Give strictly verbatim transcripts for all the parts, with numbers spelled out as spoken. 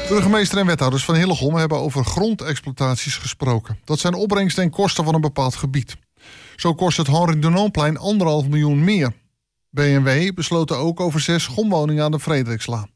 Burgemeester en wethouders van Hillegom hebben over grondexploitaties gesproken. Dat zijn opbrengsten en kosten van een bepaald gebied. Zo kost het Henri Dunantplein anderhalf miljoen meer. B N W besloten ook over zes gomwoningen aan de Frederikslaan.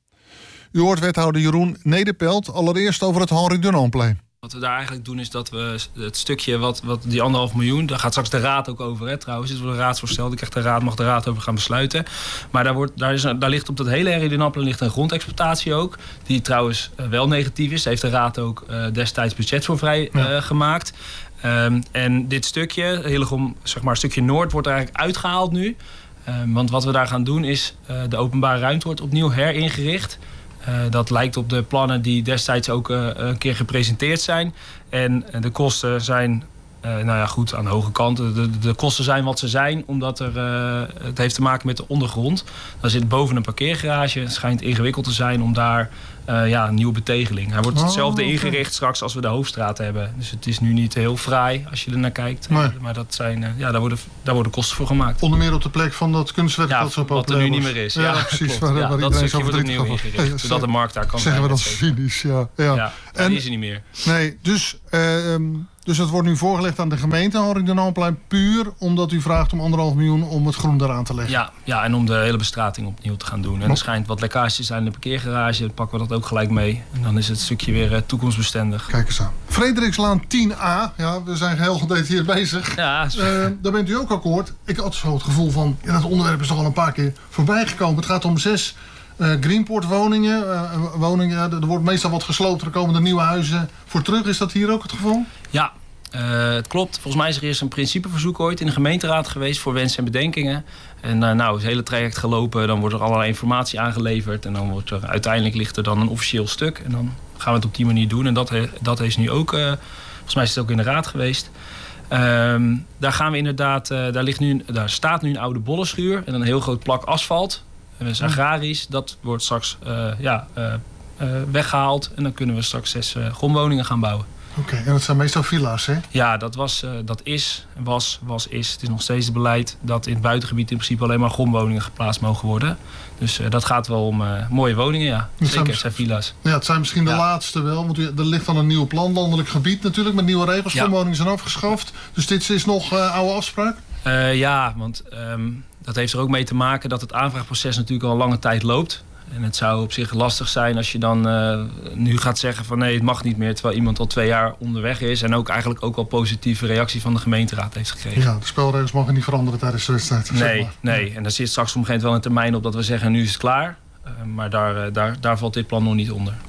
U hoort wethouder Jeroen Nederpelt allereerst over het Henri Dunantplein. Wat we daar eigenlijk doen is dat we het stukje wat, wat die anderhalf miljoen, daar gaat straks de raad ook over. Hè, trouwens, dit wordt een raadsvoorstel. Daar krijgt de raad, mag de raad over gaan besluiten. Maar daar, wordt, daar, is, daar ligt op dat hele Henri Dunantplein ligt een grondexploitatie ook. Die trouwens uh, wel negatief is. Daar heeft de raad ook uh, destijds budget voor vrij uh, ja. gemaakt. Um, en dit stukje, Hillegom, zeg maar, stukje Noord, wordt er eigenlijk uitgehaald nu. Um, want wat we daar gaan doen is, uh, de openbare ruimte wordt opnieuw heringericht. Uh, dat lijkt op de plannen die destijds ook uh, een keer gepresenteerd zijn. En uh, de kosten zijn, uh, nou ja, goed, aan de hoge kant. De, de, de kosten zijn wat ze zijn, omdat er, uh, het heeft te maken met de ondergrond. Daar zit boven een parkeergarage. Het schijnt ingewikkeld te zijn om daar uh, ja, een nieuwe betegeling. Hij wordt hetzelfde oh, okay. ingericht straks als we de Hoofdstraat hebben. Dus het is nu niet heel fraai als je er naar kijkt. Nee. Maar dat zijn, uh, ja, daar, worden, daar worden kosten voor gemaakt. Onder meer op de plek van dat kunstwerk ja, dat zo wat er nu niet meer is. Ja, ja precies. Waar, ja, waar dat stukje wordt opnieuw ingericht. Ja, zodat de markt daar kan zeggen zijn. Zeggen we dat cynisch, ja. ja. ja en, die is er niet meer. Nee, dus... Uh, um, Dus het wordt nu voorgelegd aan de gemeente, Henri Dunantplein, puur omdat u vraagt om anderhalf miljoen om het groen eraan te leggen. Ja, ja, en om de hele bestrating opnieuw te gaan doen. En er schijnt wat lekkages te zijn in de parkeergarage, dan pakken we dat ook gelijk mee. En dan is het stukje weer uh, toekomstbestendig. Kijk eens aan. Frederikslaan tien A, ja, we zijn heel gedetailleerd bezig. Ja, uh, daar bent u ook akkoord. Ik had zo het gevoel van, ja, dat onderwerp is toch al een paar keer voorbij gekomen. Het gaat om zes uh, Greenpoort woningen. Uh, woningen. Er wordt meestal wat gesloopt, er komen er nieuwe huizen voor terug. Is dat hier ook het geval? Ja. Uh, het klopt. Volgens mij is er eerst een principeverzoek ooit in de gemeenteraad geweest voor wensen en bedenkingen. En uh, nou, is het hele traject gelopen. Dan wordt er allerlei informatie aangeleverd. En dan wordt er uiteindelijk ligt er dan een officieel stuk. En dan gaan we het op die manier doen. En dat, he, dat is nu ook, uh, volgens mij is het ook in de raad geweest. Um, daar gaan we inderdaad, uh, daar, ligt nu, daar staat nu een oude bollenschuur en een heel groot plak asfalt. En dat is agrarisch. Dat wordt straks uh, ja, uh, uh, weggehaald. En dan kunnen we straks zes uh, grondwoningen gaan bouwen. Oké, okay, en dat zijn meestal villa's, hè? Ja, dat, was, uh, dat is, was, was, is. Het is nog steeds het beleid dat in het buitengebied in principe alleen maar grondwoningen geplaatst mogen worden. Dus uh, dat gaat wel om uh, mooie woningen, ja. Het Zeker, het zijn villa's. Ja, het zijn misschien de ja. laatste wel, want er ligt dan een nieuw plan, landelijk gebied natuurlijk, met nieuwe regels. Ja. Grondwoningen zijn afgeschaft, dus dit is nog uh, oude afspraak? Uh, ja, want um, dat heeft er ook mee te maken dat het aanvraagproces natuurlijk al een lange tijd loopt. En het zou op zich lastig zijn als je dan uh, nu gaat zeggen van nee, het mag niet meer, terwijl iemand al twee jaar onderweg is en ook eigenlijk ook al positieve reactie van de gemeenteraad heeft gekregen. Ja, de spelregels mogen niet veranderen tijdens de wedstrijd. Nee, zeg maar. nee. En daar zit straks op een gegeven moment wel een termijn op dat we zeggen nu is het klaar. Uh, maar daar, uh, daar, daar valt dit plan nog niet onder.